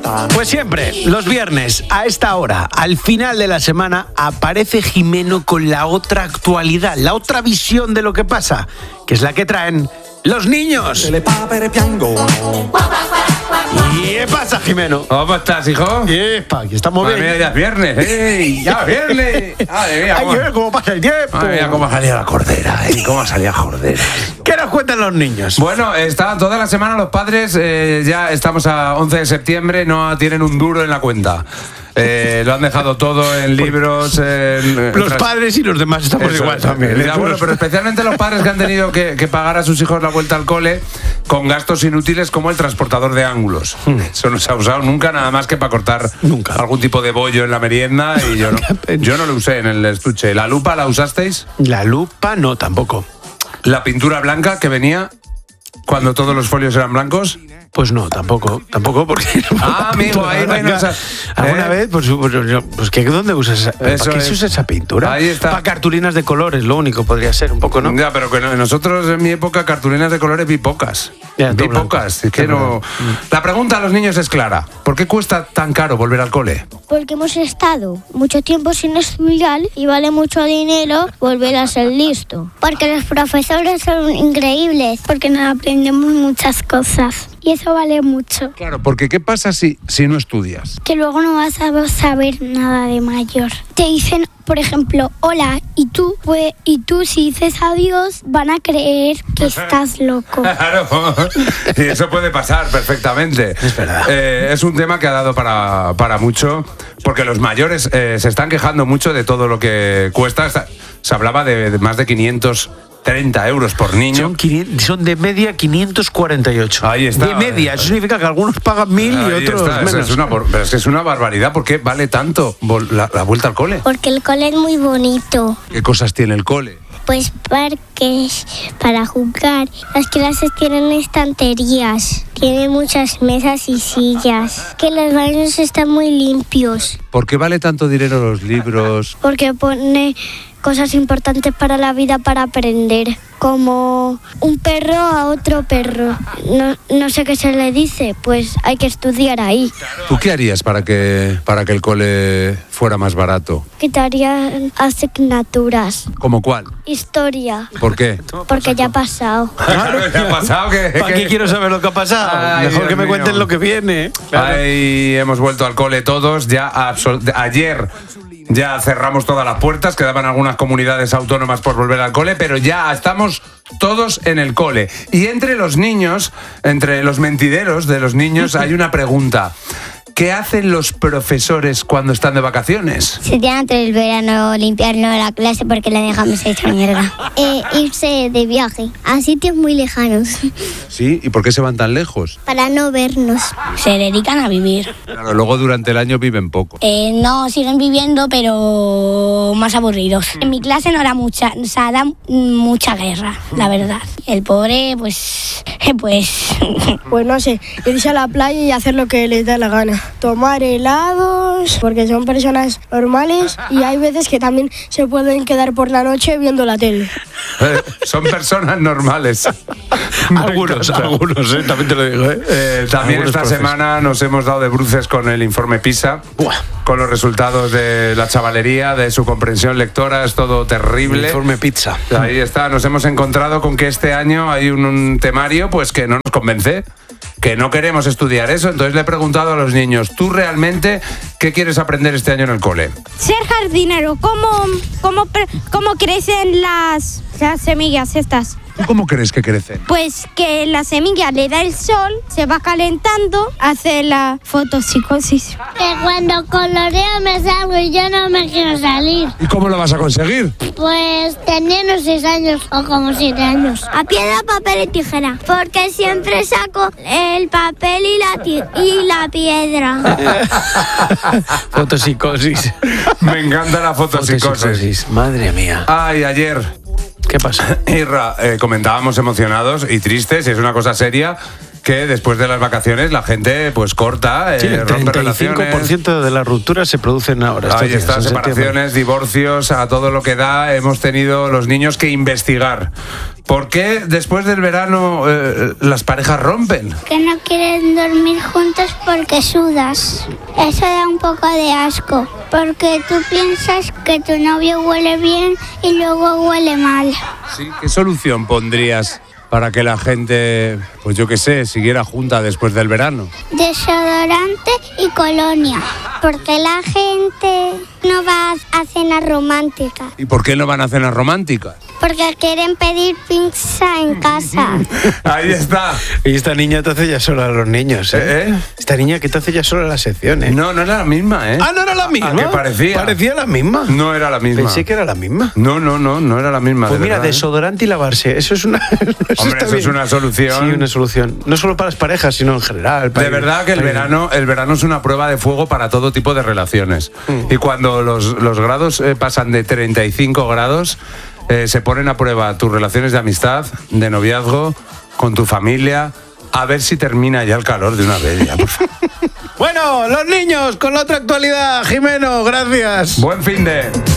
Pues siempre, los viernes, a esta hora, al final de la semana, aparece Jimeno con la otra actualidad, la otra visión de lo que pasa, que es la que traen los niños. ¿Y qué pasa, Jimeno? ¿Cómo estás, hijo? Epa, que estamos bien. Mira, ya es viernes, ¡ey! ¡Ya es viernes! Madre mía, Hay que ver cómo pasa el tiempo. Madre mía, cómo salía la cordera, cómo salía cordera. ¿Qué nos cuentan los niños? Bueno, está toda la semana los padres, ya estamos a 11 de septiembre, no tienen un duro en la cuenta. Lo han dejado todo en libros. Los padres y los demás estamos igual también. Ya, bueno, pero especialmente los padres que han tenido que pagar a sus hijos la vuelta al cole con gastos inútiles como el transportador de ángulos. Eso no se ha usado nunca, nada más que para cortar algún tipo de bollo en la merienda, y yo no lo usé en el estuche. ¿La lupa la usasteis? La lupa no, tampoco. ¿La pintura blanca que venía cuando todos los folios eran blancos? Pues no, tampoco, porque... amigo, ahí menos... ¿Alguna vez? Pues ¿dónde usas esa? ¿Para qué se usa esa pintura? Ahí está. Para cartulinas de colores, lo único podría ser, un poco, ¿no? Ya, pero que nosotros en mi época cartulinas de colores vi pocas. Vi pocas, es que no... La pregunta a los niños es clara. ¿Por qué cuesta tan caro volver al cole? Porque hemos estado mucho tiempo sin estudiar y vale mucho dinero volver a ser listo. Porque los profesores son increíbles, porque nos aprendemos muchas cosas. Y eso vale mucho. Claro, porque ¿qué pasa si no estudias? Que luego no vas a saber nada de mayor. Te dicen, por ejemplo, hola, y tú si dices adiós, van a creer que estás loco. Claro, y eso puede pasar perfectamente. Es verdad. Es un tema que ha dado para mucho, porque los mayores se están quejando mucho de todo lo que cuesta. Se hablaba de más de 530 euros por niño. Son de media 548. Ahí está. De media, eso significa que algunos pagan 1.000 y otros menos. Pero es que es una barbaridad. ¿Por qué vale tanto la vuelta al cole? Porque el cole es muy bonito. ¿Qué cosas tiene el cole? Pues parques para jugar. Las clases tienen estanterías. Tienen muchas mesas y sillas. Que los baños están muy limpios. ¿Por qué vale tanto dinero los libros? Porque pone cosas importantes para la vida para aprender. Como un perro a otro perro. No sé qué se le dice, pues hay que estudiar ahí. ¿Tú qué harías para que el cole fuera más barato? Quitaría asignaturas. ¿Cómo cuál? Historia. ¿Por qué? Porque ya ha pasado. Claro, ya ha pasado. ¿Para qué quiero saber lo que ha pasado? Ay, Mejor Dios que me mío. cuenten lo que viene. Claro. Ahí hemos vuelto al cole todos. Ayer ya cerramos todas las puertas. Quedaban algunas comunidades autónomas por volver al cole, pero ya estamos todos en el cole. Y entre los niños, entre los mentideros de los niños, hay una pregunta. ¿Qué hacen los profesores cuando están de vacaciones? Se tiran todo el verano limpiarnos la clase porque la dejamos hecha mierda. Irse de viaje a sitios muy lejanos. Sí, ¿y por qué se van tan lejos? Para no vernos. Se dedican a vivir. Claro, luego durante el año viven poco. No, siguen viviendo, pero más aburridos. En mi clase no era mucha, o sea, da mucha guerra, la verdad. El pobre, pues no sé, irse a la playa y hacer lo que les da la gana. Tomar helados, porque son personas normales y hay veces que también se pueden quedar por la noche viendo la tele. Son personas normales. Algunos, también te lo digo. También Algunos esta profes. semana nos hemos dado de bruces con el informe PISA. Buah. Con los resultados de la chavalería, de su comprensión lectora, es todo terrible. Informe pizza. Ahí está, nos hemos encontrado con que este año hay un temario pues que no nos convence, que no queremos estudiar eso. Entonces le he preguntado a los niños, ¿tú realmente qué quieres aprender este año en el cole? Ser jardinero, ¿cómo crecen las semillas estas? ¿Tú cómo crees que crecen? Pues que la semilla le da el sol, se va calentando, hace la fotosíntesis. Que cuando coloreo me salgo y yo no me quiero salir. ¿Y cómo lo vas a conseguir? Pues teniendo 6 años o como 7 años. A piedra, papel y tijera. Porque siempre saco el papel y la piedra. Fotopsicosis. Me encanta la fotopsicosis. Madre mía. Ay, ayer... ¿Qué pasa? Irra, comentábamos emocionados y tristes, y es una cosa seria, que después de las vacaciones la gente pues corta, Sí, el rompe relaciones. 35% de las rupturas se producen ahora. Ahí está, separaciones, divorcios, a todo lo que da. Hemos tenido los niños que investigar ¿Por qué después del verano las parejas rompen? Que no quieren dormir juntos porque sudas. Eso da un poco de asco, porque tú piensas que tu novio huele bien y luego huele mal. Sí, ¿qué solución pondrías para que la gente, pues yo qué sé, siguiera junta después del verano? Desodorante y colonia, porque la gente no va a cenas románticas, ¿Y por qué no van a cenas románticas? porque quieren pedir pizza en casa. Ahí está. Y esta niña te hace ya solo a los niños, ¿eh? ¿Eh? Esta niña que te hace ya solo a la sección, ¿eh? No era la misma, ¿eh? Ah, ¿no era la misma? ¿A qué parecía? Parecía la misma. No era la misma. Pensé que era la misma. No era la misma. Pues de mira, verdad, ¿eh? desodorante y lavarse, eso es una... Hombre, eso es una solución. Sí, una solución. No solo para las parejas, sino en general. De verdad que el verano es una prueba de fuego para todo tipo de relaciones. Y cuando los grados pasan de 35 grados, se ponen a prueba tus relaciones de amistad, de noviazgo, con tu familia, a ver si termina ya el calor de una vez. Ya, por favor. Bueno, los niños, con la otra actualidad. Jimeno, gracias. Buen fin de...